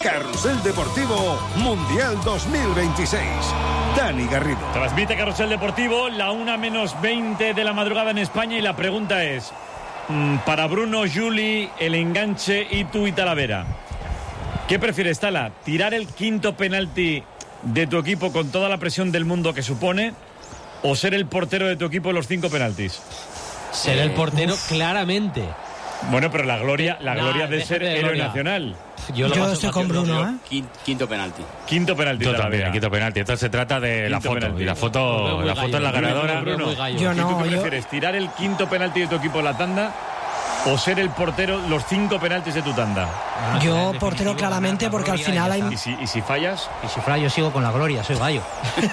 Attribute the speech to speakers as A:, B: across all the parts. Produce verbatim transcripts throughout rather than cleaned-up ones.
A: Carrusel Deportivo Mundial dos mil veintiséis. Dani Garrido.
B: Transmite Carrusel Deportivo, la una menos veinte de la madrugada en España, y la pregunta es, para Bruno, Juli, el enganche y tú y Talavera, ¿qué prefieres, Tala? ¿Tirar el quinto penalti de tu equipo con toda la presión del mundo que supone, o ser el portero de tu equipo en los cinco penaltis?
C: Ser el portero, uf, claramente.
B: Bueno, pero la gloria, la nah, gloria de ser de héroe nacional.
D: Yo, Yo estoy con Bruno, ¿eh?
E: Quinto penalti.
B: Quinto penalti.
F: Yo también, quinto penalti. Entonces se trata de quinto la foto.
B: Penalti.
F: Y la foto, la foto es la ganadora.
B: Bruno,
D: Bruno. Yo no,
B: ¿tú qué
D: yo...
B: prefieres? ¿Tirar el quinto penalti de tu equipo en la tanda o ser el portero los cinco penaltis de tu tanda?
D: Bueno, yo portero claramente, porque al final hay...
B: ¿Y si, ¿Y si fallas?
C: Y si fallas yo sigo con la gloria, soy gallo.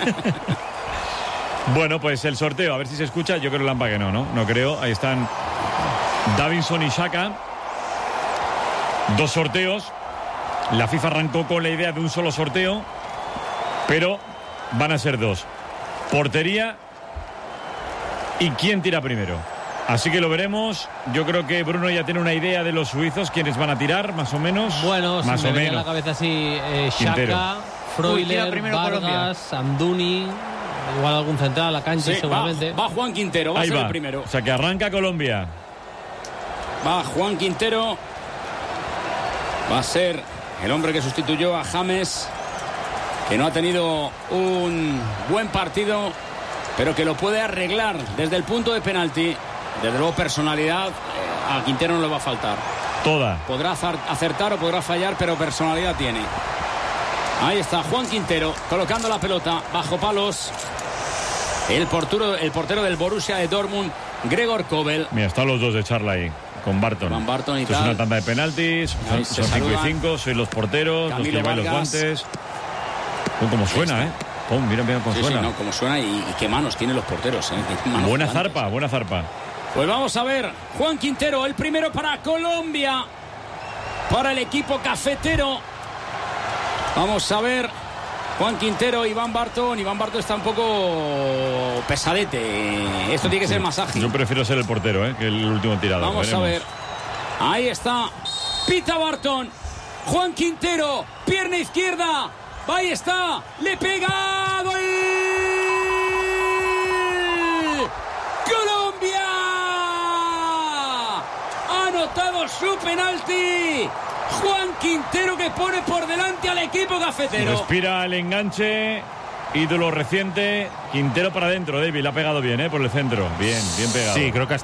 B: Bueno, pues el sorteo, a ver si se escucha. Yo creo Lampa que no, ¿no? No creo. Ahí están Davinson y Xhaka. Dos sorteos. La FIFA arrancó con la idea de un solo sorteo, pero van a ser dos. Portería y quién tira primero. Así que lo veremos. Yo creo que Bruno ya tiene una idea de los suizos, quiénes van a tirar, más o menos.
C: Bueno,
B: más
C: si
B: o
C: me
B: menos.
C: la cabeza así, eh, Xhaka, Freuler, Vargas, Amdouni, igual algún central a la cancha, sí, seguramente.
E: Va, va Juan Quintero, va
B: Ahí
E: a ser
B: va.
E: el primero.
B: O sea que arranca Colombia.
E: Va Juan Quintero. Va a ser el hombre que sustituyó a James, que no ha tenido un buen partido, pero que lo puede arreglar desde el punto de penalti. Desde luego personalidad eh, a Quintero no le va a faltar.
B: Toda.
E: Podrá acertar o podrá fallar, pero personalidad tiene. Ahí está Juan Quintero colocando la pelota bajo palos. El portero, el portero del Borussia de Dortmund, Gregor Kobel.
B: Mira, están los dos de charla ahí, con Barton.
E: Van Barton y
B: Esto
E: tal.
B: Es una tanda de penaltis, son, son cinco y cinco, sois los porteros,
E: Camilo
B: los que lleváis los
E: Vargas.
B: guantes. Oh, como suena, ¿eh? Oh, mira, mira cómo
E: Sí,
B: suena.
E: sí, no, como suena y, y qué manos tienen los porteros, ¿eh?
B: Buena zarpa, buena zarpa.
E: Pues vamos a ver, Juan Quintero, el primero para Colombia, para el equipo cafetero. Vamos a ver, Juan Quintero, Iván Barton. Iván Barton está un poco pesadete. Esto tiene que ser más ágil.
B: Yo prefiero ser el portero, ¿eh? Que el último tirado.
E: Vamos
B: Veremos.
E: a ver. Ahí está. Pita Barton. Juan Quintero, pierna izquierda. Ahí está. Le pega. ¡Gol! ¡Colombia! Ha anotado su penalti. Juan Quintero, que pone por delante al equipo cafetero.
B: Respira el enganche. Ídolo reciente. Quintero para adentro, David. Le ha pegado bien, ¿eh? Por el centro. Bien, bien pegado.
F: Sí, creo que